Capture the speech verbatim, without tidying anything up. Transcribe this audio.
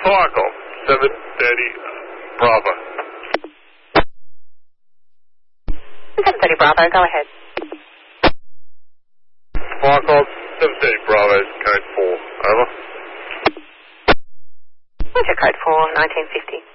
Cycle, seven thirty Bravo. seven thirty Bravo, go ahead. Cycle, seven thirty Bravo, code four. Over. What's your code for nineteen fifty?